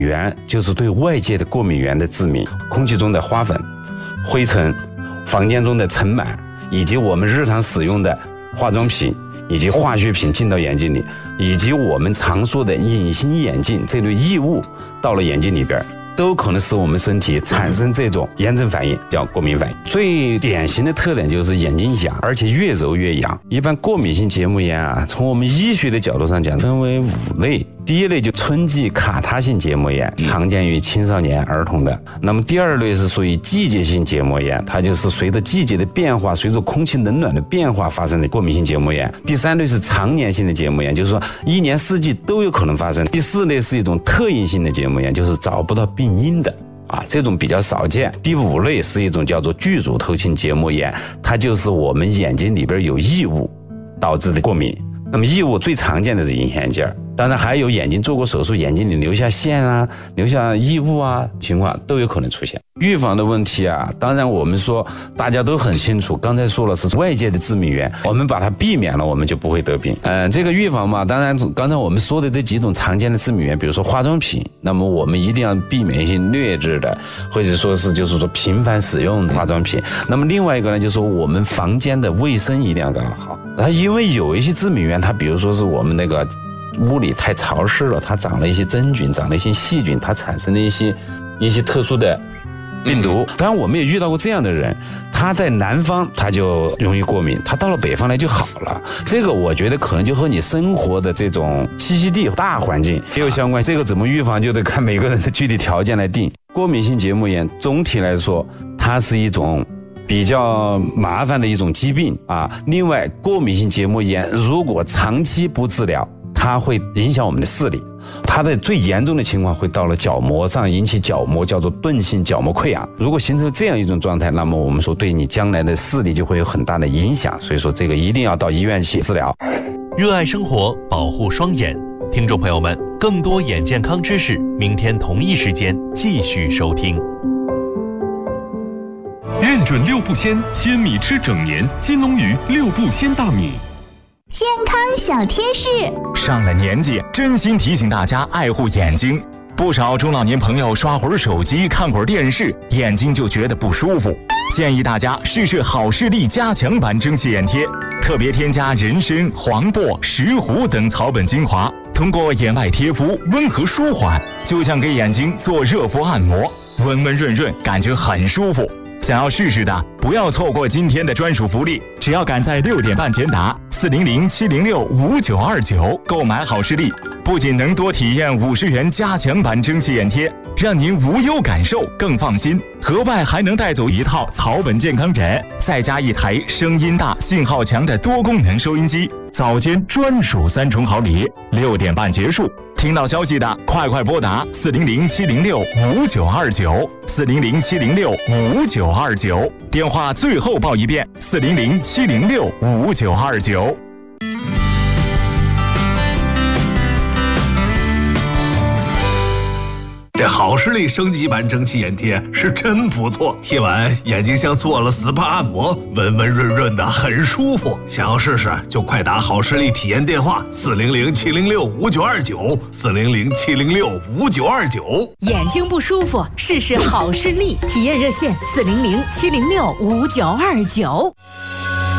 源就是对外界的过敏源的致敏，空气中的花粉、灰尘、房间中的尘螨，以及我们日常使用的化妆品以及化学品进到眼睛里，以及我们常说的隐形眼镜这类异物到了眼睛里边，都可能使我们身体产生这种炎症反应，叫过敏反应。最典型的特点就是眼睛痒，而且越揉越痒。一般过敏性结膜炎啊，从我们医学的角度上讲，分为5类。第一类就春季卡他性结膜炎，常见于青少年儿童的。那么第二类是属于季节性结膜炎，它就是随着季节的变化，随着空气冷暖的变化发生的过敏性结膜炎。第三类是常年性的结膜炎，就是说一年四季都有可能发生。第四类是一种特应性的结膜炎，就是找不到病因的这种比较少见。第5类是一种叫做聚乳头性结膜炎，它就是我们眼睛里边有异物导致的过敏。那么异物最常见的是隐形眼镜，当然还有眼睛做过手术，眼睛里留下线啊、留下异物啊情况都有可能出现。预防的问题啊，当然我们说大家都很清楚，刚才说了是外界的致敏源，我们把它避免了，我们就不会得病。这个预防嘛，当然刚才我们说的这几种常见的致敏源，比如说化妆品，那么我们一定要避免一些劣质的，或者说是就是说频繁使用的化妆品。那么另外一个呢，就是说我们房间的卫生一定要搞好。它因为有一些致敏源，它比如说是我们那个屋里太潮湿了，它长了一些真菌，长了一些细菌，它产生了一些特殊的病毒。当然我们也遇到过这样的人，他在南方他就容易过敏，他到了北方来就好了。这个我觉得可能就和你生活的这种栖息地大环境也有相关，这个怎么预防就得看每个人的具体条件来定。过敏性结膜炎总体来说它是一种比较麻烦的一种疾病另外过敏性结膜炎如果长期不治疗，它会影响我们的视力，它的最严重的情况会到了角膜上，引起角膜叫做钝性角膜溃疡。如果形成这样一种状态，那么我们说对你将来的视力就会有很大的影响，所以说这个一定要到医院去治疗。 热爱生活，保护双眼，听众朋友们，更多眼健康知识，明天同一时间继续收听。 认准6步鲜，鲜米吃整年，金龙鱼6步鲜大米。 健康小贴士， 上了年纪，真心提醒大家爱护眼睛。不少中老年朋友刷会儿手机，看会儿电视，眼睛就觉得不舒服。建议大家试试好视力加强版蒸汽眼贴，特别添加人参、黄柏、石斛等草本精华，通过眼外贴敷温和舒缓，就像给眼睛做热敷按摩，温温润润，感觉很舒服。想要试试的，不要错过今天的专属福利，只要赶在6点半前打400-706-5929购买好视力，不仅能多体验50元加强版蒸汽眼贴，让您无忧感受更放心，额外还能带走一套草本健康枕，再加一台声音大、信号强的多功能收音机，早间专属3重好礼。6点半结束，听到消息的快拨打400-706-5929，400-706-5929，电话最后报一遍，400-706-5929。 这好视力升级版蒸汽眼贴是真不错，贴完眼睛像做了 SPA 按摩，温温润润的，很舒服。想要试试就快打好视力体验电话400-706-5929，400-706-5929。 眼睛不舒服，试试好视力体验热线400-706-5929。